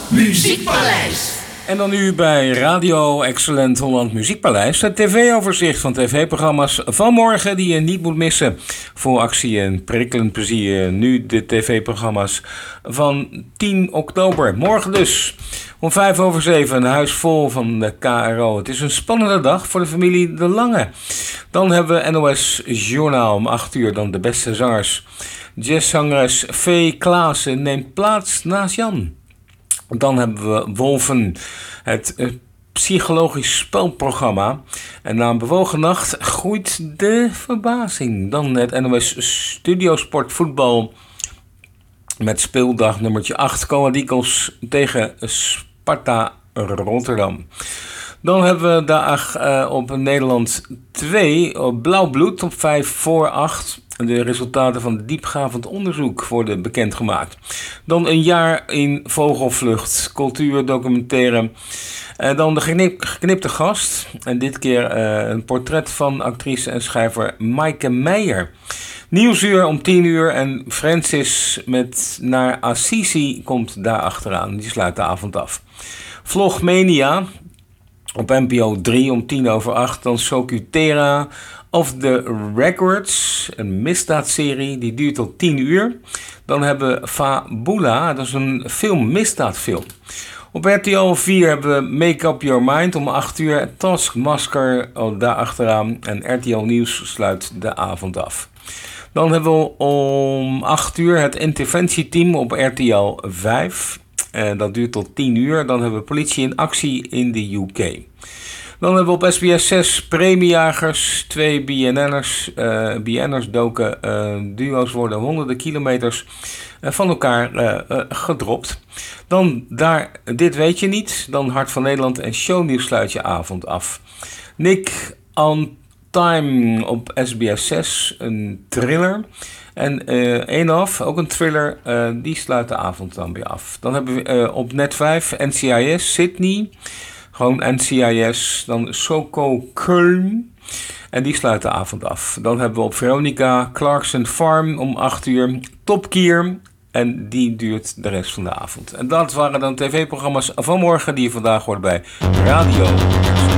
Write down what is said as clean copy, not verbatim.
Muziekpaleis. En dan nu bij Radio Excellent Holland Muziekpaleis. Het tv-overzicht van tv-programma's van morgen die je niet moet missen. Vol actie en prikkelend plezier. Nu de tv-programma's van 10 oktober. Morgen dus om 7:05 een huis vol van de KRO. Het is een spannende dag voor de familie De Lange. Dan hebben we NOS Journaal om 8:00. Dan de beste zangers. Jazzzangeres V. Klaassen neemt plaats naast Jan. Dan hebben we Wolven, het psychologisch spelprogramma. En na een bewogen nacht groeit de verbazing. Dan het NOS Studiosport voetbal met speeldag nummertje 8. Go Ahead Eagles tegen Sparta Rotterdam. Dan hebben we daar op Nederland 2 Blauw Bloed op 5-8. De resultaten van het diepgaand onderzoek worden bekendgemaakt. Dan een jaar in Vogelvlucht, cultuurdocumentaire. Dan de geknipte gast. En dit keer een portret van actrice en schrijver Maaike Meijer. Nieuwsuur om 10:00 en Francis met Naar Assisi komt daar achteraan. Die sluit de avond af. Vlogmania op NPO 3 om 7:10. Dan Socutera of the Records, een misdaadserie, die duurt tot 10:00. Dan hebben we Fabula, dat is een misdaadfilm. Op RTL 4 hebben we Make Up Your Mind om 8:00. Taskmaster daar achteraan. En RTL Nieuws sluit de avond af. Dan hebben we om 8:00 het interventieteam op RTL 5. Dat duurt tot 10:00. Dan hebben we politie in actie in de UK. Dan hebben we op SBS 6 premiejagers, 2 BNN'ers. BN'ers doken duo's worden honderden kilometers van elkaar gedropt. Dan daar, dit weet je niet. Dan Hart van Nederland en Shownieuws sluit je avond af. Nick on Time op SBS 6, een thriller. En Enough, ook een thriller, die sluit de avond dan weer af. Dan hebben we op Net 5 NCIS Sydney. Gewoon NCIS, dan Soko Köln. En die sluit de avond af. Dan hebben we op Veronica Clarkson Farm om 8:00. Top Gear. En die duurt de rest van de avond. En dat waren dan tv-programma's van morgen die je vandaag hoort bij Radio.